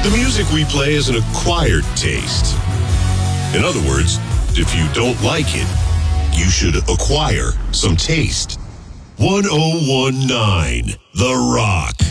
The music we play is an acquired taste. In other words, if you don't like it, you should acquire some taste. 1019 The Rock.